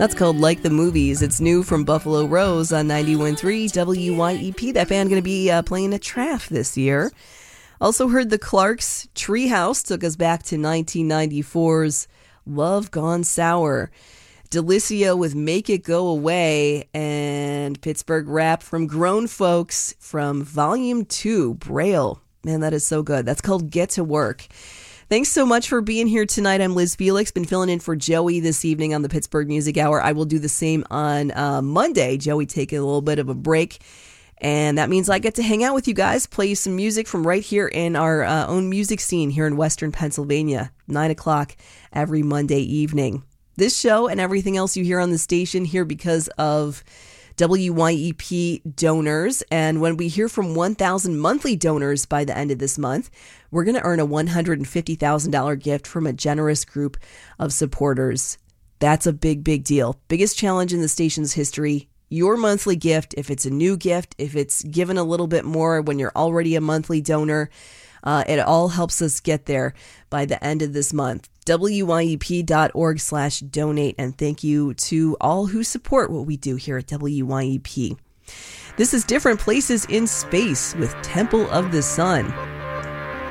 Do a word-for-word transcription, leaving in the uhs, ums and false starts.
That's called Like the Movies. It's new from Buffalo Rose on ninety-one point three W Y E P. That band going to be uh, playing at Traff this year. Also heard the Clarks. Treehouse took us back to nineteen ninety-four's Love Gone Sour. Delicio with Make It Go Away, and Pittsburgh rap from Grown Folks from Volume two, Braille. Man, that is so good. That's called Get to Work. Thanks so much for being here tonight. I'm Liz Felix. Been filling in for Joey this evening on the Pittsburgh Music Hour. I will do the same on uh, Monday. Joey taking a little bit of a break. And that means I get to hang out with you guys, play you some music from right here in our uh, own music scene here in Western Pennsylvania. nine o'clock every Monday evening. This show and everything else you hear on the station here because of W Y E P donors. And when we hear from one thousand monthly donors by the end of this month, we're going to earn a one hundred fifty thousand dollars gift from a generous group of supporters. That's a big, big deal. Biggest challenge in the station's history. Your monthly gift, if it's a new gift, if it's given a little bit more when you're already a monthly donor, uh, it all helps us get there by the end of this month. W Y E P dot org slash donate. And thank you to all who support what we do here at W Y E P. This is Different Places in Space with Temple of the Sun.